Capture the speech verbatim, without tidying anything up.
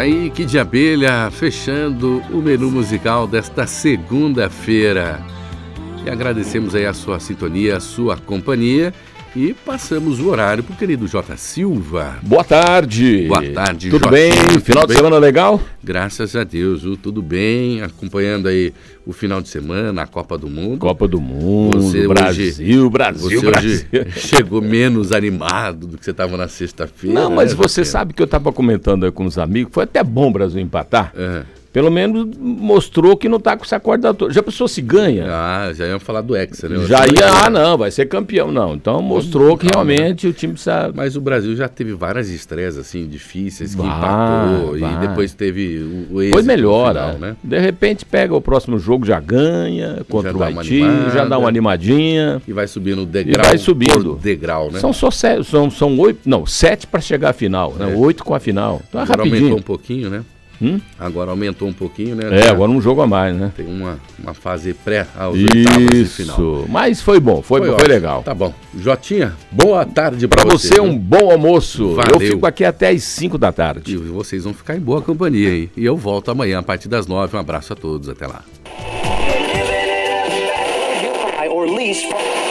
aí, Kid de Abelha, fechando o menu musical desta segunda-feira. E agradecemos aí a sua sintonia, a sua companhia. E passamos o horário pro querido J. Silva. Boa tarde. Boa tarde, Tudo J. bem? Tudo Final bem? de semana legal? Graças a Deus, viu? Tudo bem. Acompanhando aí o final de semana, a Copa do Mundo. Copa do Mundo, Você Brasil, hoje, Brasil, você Brasil. hoje chegou menos animado do que você estava na sexta-feira. Não, mas né, você J. sabe que eu estava comentando aí com os amigos, foi até bom o Brasil empatar. É. Pelo menos mostrou que não tá com essa corda toda. Já pensou se ganha? Ah, já iam falar do Hexa, né? Já ia, ah não, vai ser campeão, não. Então mostrou que Calma, realmente o time precisa... Mas o Brasil já teve várias estreias assim difíceis, que Vai, empatou vai. e depois teve o, o êxito Pois melhora, no final, né? De repente pega o próximo jogo, já ganha contra Já o dá uma Haiti, animada. já dá uma animadinha. E vai subindo degrau E vai subindo. por degrau, né? São só sete, são, são oito, não, sete para chegar à final, né? É. Oito com a final. Então é Agora rapidinho. aumentou um pouquinho, né? Hum? Agora aumentou um pouquinho, né? É, agora um jogo a mais, né? Tem uma, uma fase pré aos oitavos de final. Isso. Mas foi bom, foi, foi, ótimo. legal. Tá bom. Jotinha, boa tarde pra, Pra você, viu? um bom almoço. Valeu. Eu fico aqui até às cinco da tarde. E vocês vão ficar em boa companhia aí. E eu volto amanhã a partir das nove. Um abraço a todos. Até lá. Or lease.